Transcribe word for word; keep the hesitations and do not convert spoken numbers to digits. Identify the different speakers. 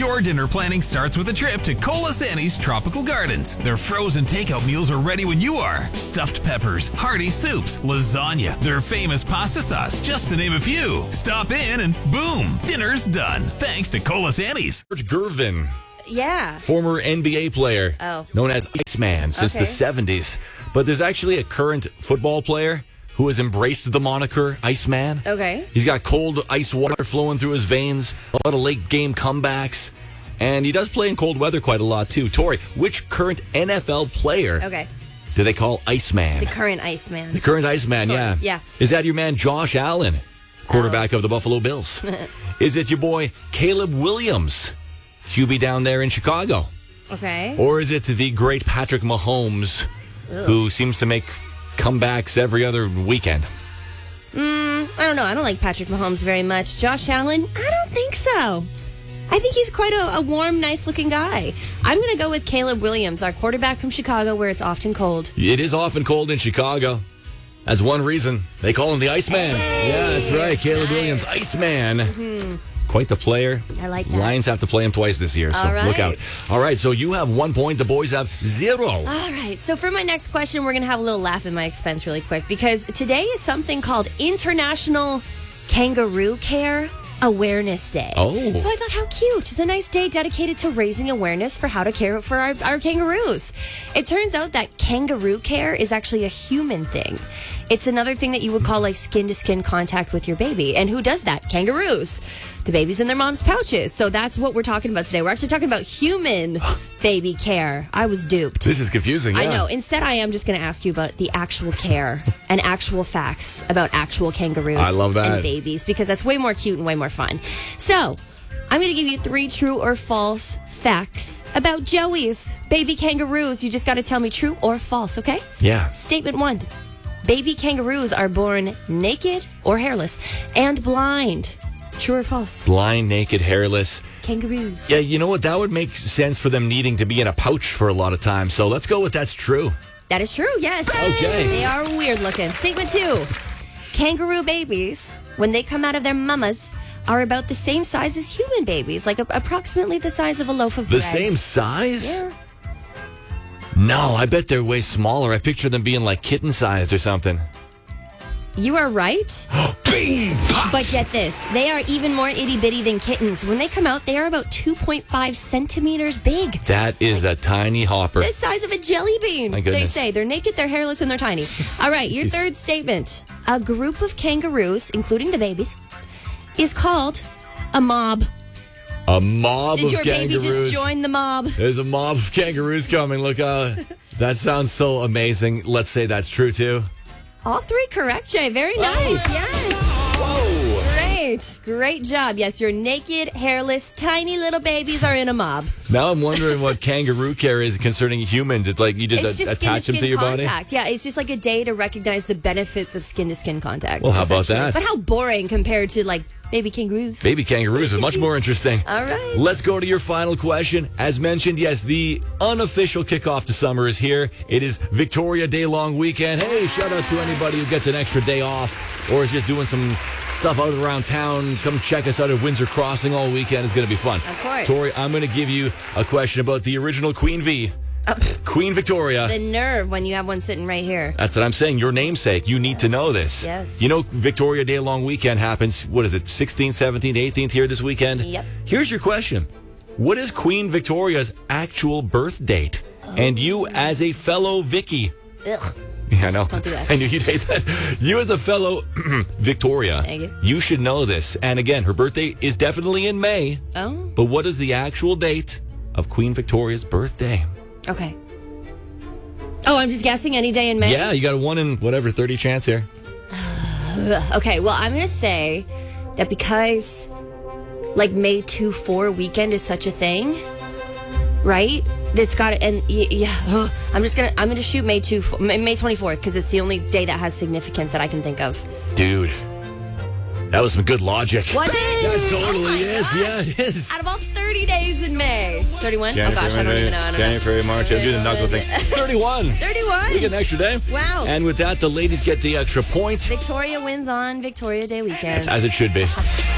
Speaker 1: Your dinner planning starts with a trip to Colasanni's Tropical Gardens. Their frozen takeout meals are ready when you are. Stuffed peppers, hearty soups, lasagna, their famous pasta sauce, just to name a few. Stop in and boom, dinner's done. Thanks to Colasanni's.
Speaker 2: George Gervin,
Speaker 3: Yeah.
Speaker 2: former N B A player,
Speaker 3: Oh.
Speaker 2: known as Iceman since
Speaker 3: Okay.
Speaker 2: the seventies. But there's actually a current football player who has embraced the moniker Iceman.
Speaker 3: Okay.
Speaker 2: He's got cold ice water flowing through his veins, a lot of late game comebacks, and he does play in cold weather quite a lot too. Tori, which current N F L player
Speaker 3: Okay.
Speaker 2: do they call Iceman?
Speaker 3: The current Iceman.
Speaker 2: The current Iceman,
Speaker 3: Sort
Speaker 2: yeah.
Speaker 3: of, yeah.
Speaker 2: Is that your man Josh Allen, quarterback
Speaker 3: Oh.
Speaker 2: of the Buffalo Bills? Is it your boy Caleb Williams, Q B down there in Chicago?
Speaker 3: Okay.
Speaker 2: Or is it the great Patrick Mahomes, who seems to make comebacks every other weekend?
Speaker 3: I don't know. I don't like Patrick Mahomes very much. Josh Allen? I don't think so. I think he's quite a, a warm, nice-looking guy. I'm going to go with Caleb Williams, our quarterback from Chicago, where it's often cold.
Speaker 2: It is often cold in Chicago. That's one reason they call him the Iceman. Yeah, that's right. Caleb Williams, Iceman. Quite the player.
Speaker 3: I like that.
Speaker 2: Lions have to play him twice this year, so
Speaker 3: All right.
Speaker 2: look out. All right, so you have one point. The boys have zero.
Speaker 3: All right. So for my next question, we're going to have a little laugh at my expense really quick because today is something called International Kangaroo Care Awareness Day.
Speaker 2: Oh.
Speaker 3: So I thought, how cute. It's a nice day dedicated to raising awareness for how to care for our, our kangaroos. It turns out that kangaroo care is actually a human thing. It's another thing that you would call like skin-to-skin contact with your baby. And who does that? Kangaroos. The baby's in their mom's pouches. So that's what we're talking about today. We're actually talking about human baby care. I was duped.
Speaker 2: This is confusing. Yeah.
Speaker 3: I know. Instead, I am just going to ask you about the actual care and actual facts about actual kangaroos
Speaker 2: I love that.
Speaker 3: and babies because that's way more cute and way more fun. So, I'm going to give you three true or false facts about Joey's baby kangaroos. You just got to tell me true or false, okay?
Speaker 2: Yeah.
Speaker 3: Statement one. Baby kangaroos are born naked or hairless and blind. True or false?
Speaker 2: Blind, naked, hairless.
Speaker 3: Kangaroos.
Speaker 2: Yeah, you know what? That would make sense for them needing to be in a pouch for a lot of time. So let's go with that's true.
Speaker 3: That is true, yes.
Speaker 2: Okay.
Speaker 3: They are weird looking. Statement two. Kangaroo babies, when they come out of their mamas, are about the same size as human babies, like a- approximately the size of a loaf of
Speaker 2: The
Speaker 3: bread.
Speaker 2: same size?
Speaker 3: Yeah.
Speaker 2: No, I bet they're way smaller. I picture them being like kitten-sized or something.
Speaker 3: You are right. But get this. They are even more itty-bitty than kittens. When they come out, they are about two point five centimeters big.
Speaker 2: That is a tiny hopper.
Speaker 3: The size of a jelly bean.
Speaker 2: My
Speaker 3: They
Speaker 2: goodness.
Speaker 3: say they're naked, they're hairless, and they're tiny. All right, your
Speaker 2: Jeez.
Speaker 3: third statement. A group of kangaroos, including the babies, is called a mob.
Speaker 2: A mob
Speaker 3: Did
Speaker 2: of
Speaker 3: your
Speaker 2: kangaroos.
Speaker 3: baby just join the mob?
Speaker 2: There's a mob of kangaroos coming. Look out. That sounds so amazing. Let's say that's true, too.
Speaker 3: All three correct, Jay. Very nice. Yes.
Speaker 2: Whoa.
Speaker 3: Great. Great job. Yes, your naked, hairless, tiny little babies are in a mob.
Speaker 2: Now I'm wondering what kangaroo care is concerning humans. It's like you just,
Speaker 3: It's
Speaker 2: a-
Speaker 3: just
Speaker 2: attach them
Speaker 3: skin-to-skin
Speaker 2: to your body?
Speaker 3: contact. Yeah, it's just like a day to recognize the benefits of skin-to-skin contact.
Speaker 2: Well, how about
Speaker 3: essentially.
Speaker 2: that?
Speaker 3: But how boring compared to, like, baby kangaroos.
Speaker 2: Baby kangaroos is much more interesting.
Speaker 3: All right.
Speaker 2: Let's go to your final question. As mentioned, yes, the unofficial kickoff to summer is here. It is Victoria Day long weekend. Hey, shout out to anybody who gets an extra day off or is just doing some stuff out around town. Come check us out at Windsor Crossing all weekend. It's going to be fun.
Speaker 3: Of course.
Speaker 2: Tori, I'm going to give you a question about the original Queen V. Queen Victoria.
Speaker 3: The nerve when you have one sitting right here.
Speaker 2: That's what I'm saying. Your namesake. You need to know this.
Speaker 3: Yes.
Speaker 2: You know, Victoria Day long weekend happens, what is it, sixteenth, seventeenth, eighteenth here this weekend?
Speaker 3: Yep.
Speaker 2: Here's your question. What is Queen Victoria's actual birth date? And you, as a fellow Vicky.
Speaker 3: Ugh.
Speaker 2: Yeah, I know.
Speaker 3: Don't do that.
Speaker 2: I knew you'd hate that. You, as a fellow Victoria,
Speaker 3: Thank you.
Speaker 2: you should know this. And again, her birthday is definitely in May.
Speaker 3: Oh,
Speaker 2: But what is the actual date of Queen Victoria's birthday?
Speaker 3: okay. Oh, I'm just guessing any day in May?
Speaker 2: Yeah, you got a one in whatever, thirty chance here.
Speaker 3: Okay, well, I'm going to say that because, like, May two four weekend is such a thing, right? That's got to, and y- yeah, ugh, I'm just going to, I'm going to shoot May two, May twenty-fourth, because it's the only day that has significance that I can think of.
Speaker 2: Dude, that was some good logic.
Speaker 3: Was it?
Speaker 2: That
Speaker 3: Oh
Speaker 2: totally
Speaker 3: my
Speaker 2: is.
Speaker 3: gosh.
Speaker 2: Yeah, it is.
Speaker 3: Out of all thirty days in May. thirty-one? Oh gosh, I don't even know. I don't
Speaker 2: January,
Speaker 3: know.
Speaker 2: February, March. I'll do the knuckle thing. thirty-one.
Speaker 3: thirty-one?
Speaker 2: We get an extra day.
Speaker 3: Wow.
Speaker 2: And with that, the ladies get the extra point.
Speaker 3: Victoria wins on Victoria Day weekend.
Speaker 2: As it should be.